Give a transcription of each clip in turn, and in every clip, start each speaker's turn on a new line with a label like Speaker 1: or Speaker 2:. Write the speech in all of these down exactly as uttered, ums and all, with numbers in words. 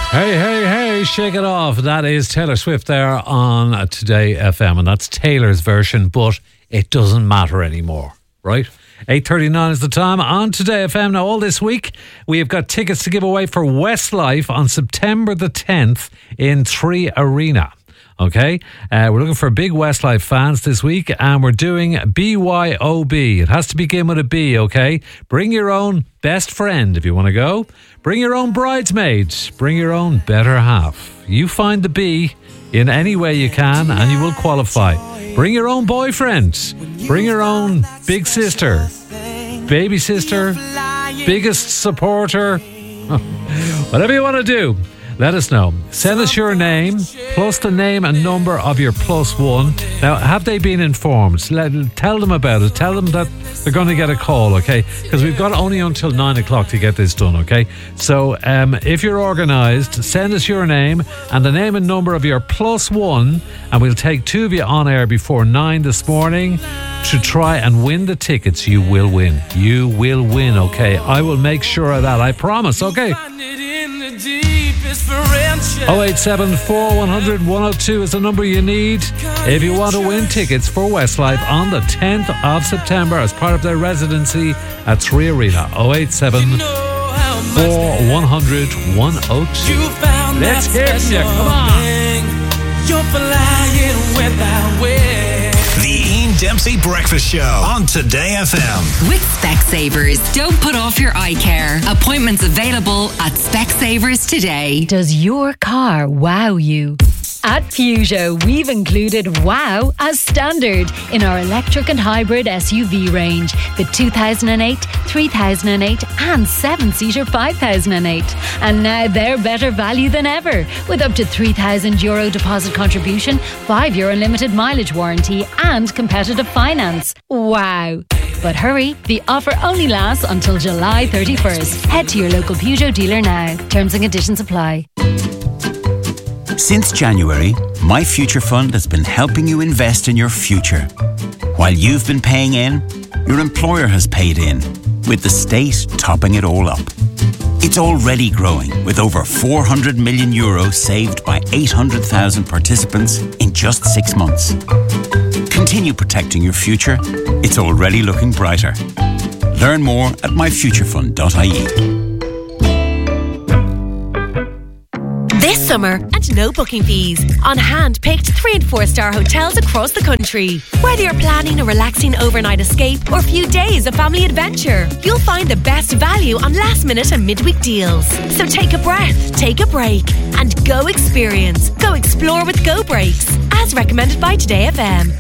Speaker 1: Hey, hey, hey, shake it off. That is Taylor Swift there on Today F M, and that's Taylor's version, but it doesn't matter anymore, right? eight thirty-nine is the time on Today F M. Now, all this week, we have got tickets to give away for Westlife on September the tenth in Three Arena. Okay, uh, we're looking for big Westlife fans this week, and we're doing B Y O B. It has to begin with a B, okay? Bring your own best friend if you want to go. Bring your own bridesmaids. Bring your own better half. You find the B in any way you can, and you will qualify. Bring your own boyfriend. Bring your own big sister, baby sister, biggest supporter. Whatever you want to do. Let us know. Send us your name plus the name and number of your plus one. Now, have they been informed? Let, tell them about it. Tell them that they're going to get a call, okay? Because we've got only until nine o'clock to get this done, okay? So um, if you're organised, send us your name and the name and number of your plus one, and we'll take two of you on air before nine this morning to try and win the tickets. You will win. You will win, okay? I will make sure of that. I promise, okay? oh eight seven four one hundred one oh two is the number you need if you want to win tickets for Westlife on the tenth of September as part of their residency at Three Arena. oh eight seven four one hundred one oh two. Let's hear it, yeah, come on. You're flying without way.
Speaker 2: The Ian Dempsey Breakfast Show on Today F M.
Speaker 3: With Specsavers, don't put off your eye care. Appointments available at Specsavers today.
Speaker 4: Does your car wow you? At Peugeot, we've included wow as standard in our electric and hybrid S U V range. The two thousand eight, three thousand eight and seven-seater five thousand eight. And now they're better value than ever with up to three thousand euro deposit contribution, five year unlimited mileage warranty and competitive finance. Wow. But hurry, the offer only lasts until July thirty-first. Head to your local Peugeot dealer now. Terms and conditions apply.
Speaker 5: Since January, My Future Fund has been helping you invest in your future. While you've been paying in, your employer has paid in, with the state topping it all up. It's already growing, with over four hundred million euros saved by eight hundred thousand participants in just six months. Continue protecting your future. It's already looking brighter. Learn more at my future fund dot I E.
Speaker 6: This summer, and no booking fees, on hand-picked three and four star hotels across the country. Whether you're planning a relaxing overnight escape or a few days of family adventure, you'll find the best value on last-minute and midweek deals. So take a breath, take a break, and go experience. Go explore with Go Breaks, as recommended by Today F M.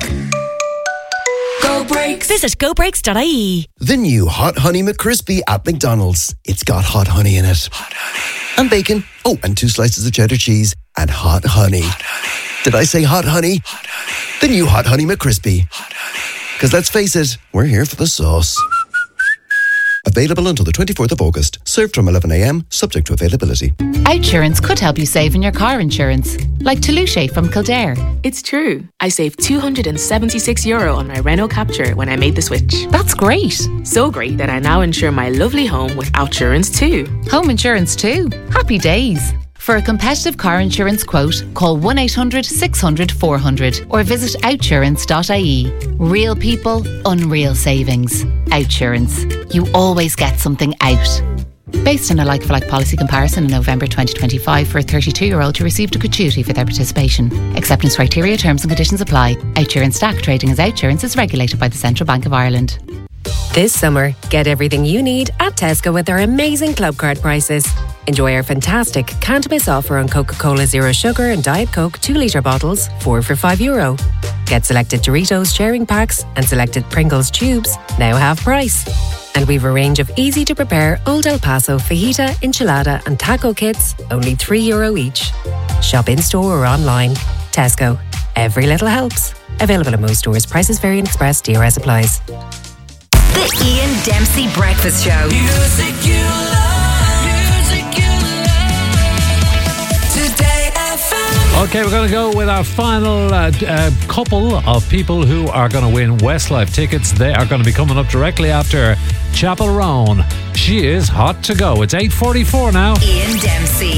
Speaker 6: Go Breaks. Visit go breaks dot I E.
Speaker 7: The new Hot Honey McCrispy at McDonald's. It's got hot honey in it. Hot honey. And bacon. Oh, and two slices of cheddar cheese. And hot honey. Hot honey. Did I say hot honey? Hot honey. The new Hot Honey McCrispy. Hot honey. Because let's face it, we're here for the sauce. Available until the twenty-fourth of August. Served from eleven a.m, subject to availability.
Speaker 8: Outsurance could help you save on your car insurance. Like Toulouse from Kildare.
Speaker 9: It's true. I saved two hundred seventy-six euro on my Renault Capture when I made the switch.
Speaker 8: That's great.
Speaker 9: So great that I now insure my lovely home with Outsurance too.
Speaker 8: Home insurance too. Happy days. For a competitive car insurance quote, call one eight hundred six hundred four hundred or visit outsurance dot I E. Real people, unreal savings. Outsurance. You always get something out. Based on a like-for-like policy comparison in November twenty twenty-five for a thirty-two-year-old who received a gratuity for their participation. Acceptance criteria, terms and conditions apply. Outsurance Stack trading as Outsurance is regulated by the Central Bank of Ireland.
Speaker 10: This summer, get everything you need at Tesco with our amazing club card prices. Enjoy our fantastic can't miss offer on Coca-Cola Zero Sugar and Diet Coke two litre bottles, four for five euro. Get selected Doritos sharing packs and selected Pringles tubes, now half price. And we've a range of easy to prepare Old El Paso fajita, enchilada and taco kits, only three euro each. Shop in store or online. Tesco. Every little helps. Available in most stores. Prices vary and express. D R S applies.
Speaker 3: The Ian Dempsey Breakfast Show.
Speaker 11: Music you love, music you love. Today F M.
Speaker 1: Okay, we're going to go with our final uh, uh, couple of people who are going to win Westlife tickets. They are going to be coming up directly after Chapel Roan. She is hot to go. It's eight forty-four now.
Speaker 3: Ian Dempsey.